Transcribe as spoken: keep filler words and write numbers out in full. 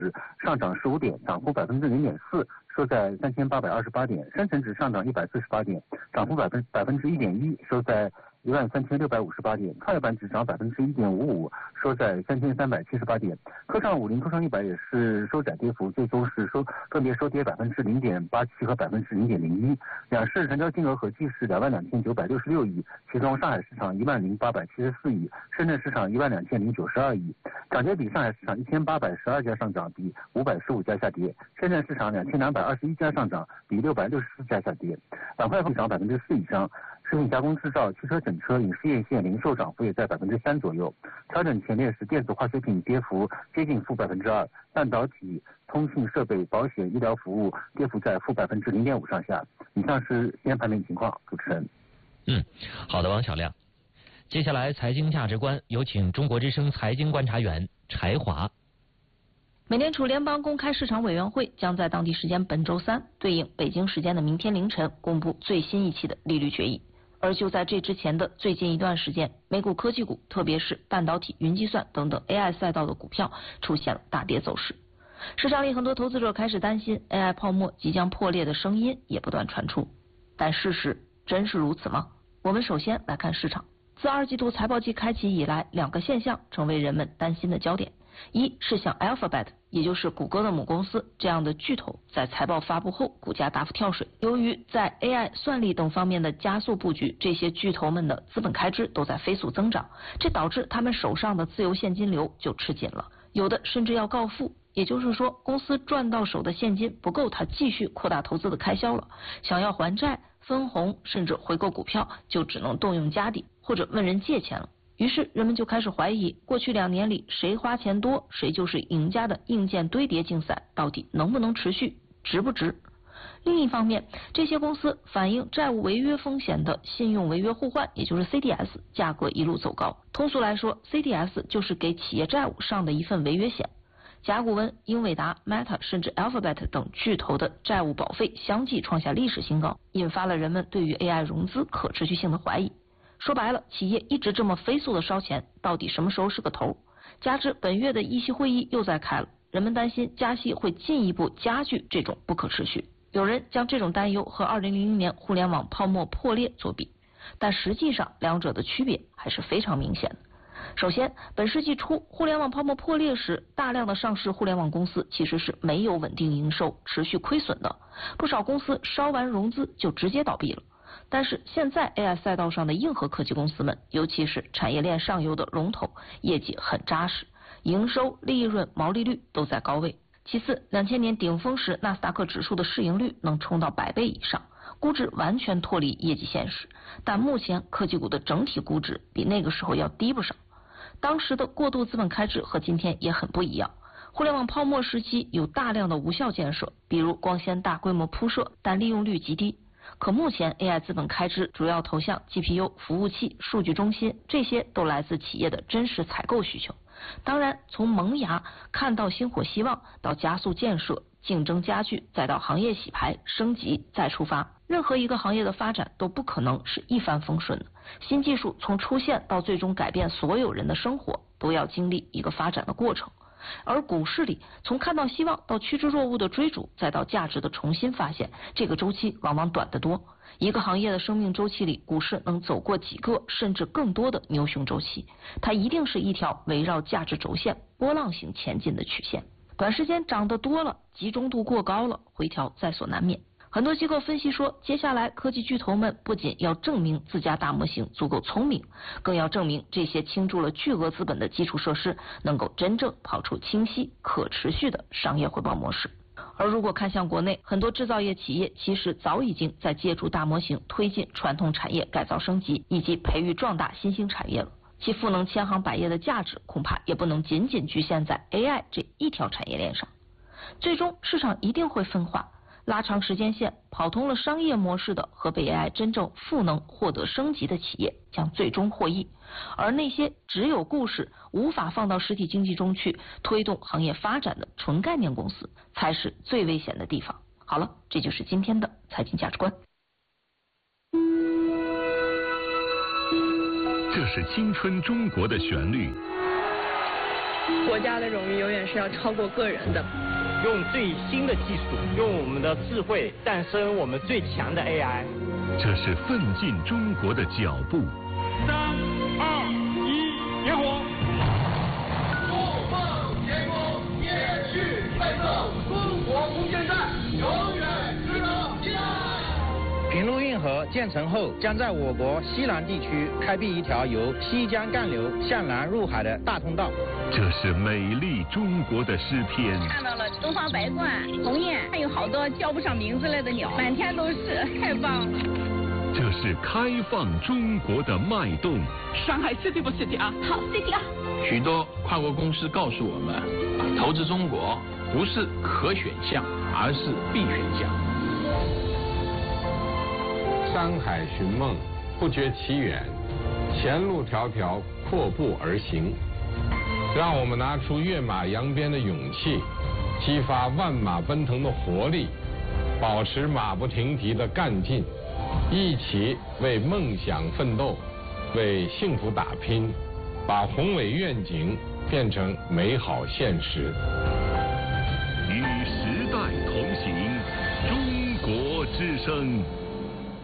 指上涨十五点，涨幅百分之零点四，收在三千八百二十八点；深成指上涨一百四十八点，涨幅百分百分之一点一，收在一万三千六百五十八点；创业板指涨百分之一点五五，收在三千三百七十八点。科创五零、科创一百也是收窄跌幅，最终是收分别收跌百分之零点八七和百分之零点零一。两市成交金额合计是两万两千九百六十六亿，其中上海市场一万零八百七十四亿，深圳市场一万两千零九十二亿。涨跌比上海市场一千八百十二家上涨，比五百十五家下跌；深圳市场两千两百二十一家上涨，比六百六十四家下跌。板块上涨百分之四以上。食品加工制造、汽车整车、影视业线零售涨幅也在百分之三左右。调整前列是电子化学品跌幅接近负百分之二，半导体、通信设备、保险、医疗服务跌幅在负百分之零点五上下。以上是今天盘面情况，主持人。 嗯，好的，王小亮。接下来财经价值观，有请中国之声财经观察员柴华。 美联储联邦公开市场委员会将在当地时间本周三，对应北京时间的明天凌晨公布最新一期的利率决议。而就在这之前的最近一段时间，美股科技股，特别是半导体、云计算等等 A I 赛道的股票出现了大跌走势。市场里很多投资者开始担心 A I 泡沫即将破裂的声音也不断传出，但事实真是如此吗？我们首先来看市场。自二季度财报季开启以来，两个现象成为人们担心的焦点。一是像 Alphabet， 也就是谷歌的母公司这样的巨头，在财报发布后股价大幅跳水。由于在 A I 算力等方面的加速布局，这些巨头们的资本开支都在飞速增长，这导致他们手上的自由现金流就吃紧了，有的甚至要告负。也就是说，公司赚到手的现金不够他继续扩大投资的开销了，想要还债、分红甚至回购股票，就只能动用家底或者问人借钱了。于是人们就开始怀疑，过去两年里谁花钱多，谁就是赢家的硬件堆叠竞赛到底能不能持续，值不值？另一方面，这些公司反映债务违约风险的信用违约互换，也就是 C D S， 价格一路走高。通俗来说 ，C D S 就是给企业债务上的一份违约险。甲骨文、英伟达、Meta 甚至 Alphabet 等巨头的债务保费相继创下历史新高，引发了人们对于 A I 融资可持续性的怀疑。说白了，企业一直这么飞速的烧钱，到底什么时候是个头？加之本月的议息会议又在开了，人们担心加息会进一步加剧这种不可持续。有人将这种担忧和二零零零年互联网泡沫破裂作比，但实际上两者的区别还是非常明显的。首先，本世纪初互联网泡沫破裂时，大量的上市互联网公司其实是没有稳定营收、持续亏损的，不少公司烧完融资就直接倒闭了。但是现在 A I 赛道上的硬核科技公司们，尤其是产业链上游的龙头，业绩很扎实，营收、利润、毛利率都在高位。其次，两千年顶峰时纳斯达克指数的市盈率能冲到百倍以上，估值完全脱离业绩现实，但目前科技股的整体估值比那个时候要低不少。当时的过度资本开支和今天也很不一样。互联网泡沫时期有大量的无效建设，比如光纤大规模铺设，但利用率极低。可目前 A I 资本开支主要投向 G P U、服务器、数据中心，这些都来自企业的真实采购需求。当然，从萌芽看到星火希望，到加速建设、竞争加剧，再到行业洗牌、升级再出发，任何一个行业的发展都不可能是一帆风顺的。新技术从出现到最终改变所有人的生活，都要经历一个发展的过程。而股市里，从看到希望到趋之若鹜的追逐，再到价值的重新发现，这个周期往往短得多。一个行业的生命周期里，股市能走过几个甚至更多的牛熊周期，它一定是一条围绕价值轴线波浪形前进的曲线。短时间涨得多了，集中度过高了，回调在所难免。很多机构分析说，接下来科技巨头们不仅要证明自家大模型足够聪明，更要证明这些倾注了巨额资本的基础设施能够真正跑出清晰可持续的商业回报模式。而如果看向国内，很多制造业企业其实早已经在借助大模型推进传统产业改造升级，以及培育壮大新兴产业了。其赋能千行百业的价值，恐怕也不能仅仅局限在 A I 这一条产业链上。最终市场一定会分化，拉长时间线，跑通了商业模式的和被 A I 真正赋能获得升级的企业将最终获益，而那些只有故事无法放到实体经济中去推动行业发展的纯概念公司才是最危险的地方。好了，这就是今天的财经价值观。 这是青春中国的旋律， 国家的荣誉永远是要超过个人的。 用最新的技术，用我们的智慧诞生我们最强的 A I。 这是奋进中国的脚步。 三二一，点火！ 筑梦建功，延续奋斗，中国空间站永远值得期待。 平陆运河建成后，将在我国西南地区开辟一条由西江干流向南入海的大通道。 这是美丽中国的诗篇。 看到了东方白鹳、鸿雁，还有好多叫不上名字来的鸟，满天都是，太棒了。 这是开放中国的脉动。 上海 City 不 City 啊？ 好 City 啊！ 许多跨国公司告诉我们，投资中国不是可选项，而是必选项。 山海寻梦，不觉其远；前路迢迢，阔步而行。让我们拿出跃马扬鞭的勇气，激发万马奔腾的活力，保持马不停蹄的干劲，一起为梦想奋斗，为幸福打拼，把宏伟愿景变成美好现实。 与时代同行，中国之声。